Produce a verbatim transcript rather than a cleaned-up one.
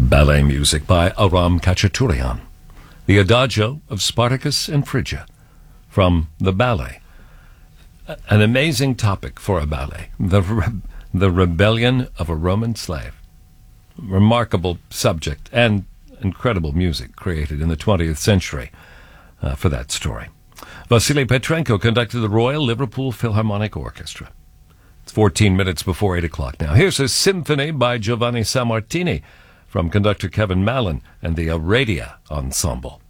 ballet music by Aram Khachaturian. The Adagio of Spartacus and Phrygia from the ballet. An amazing topic for a ballet, the, re- the rebellion of a Roman slave. Remarkable subject and incredible music created in the twentieth century uh, for that story. Vasily Petrenko conducted the Royal Liverpool Philharmonic Orchestra. It's fourteen minutes before eight o'clock now. Here's a symphony by Giovanni Sammartini from conductor Kevin Mallon and the Aradia Ensemble.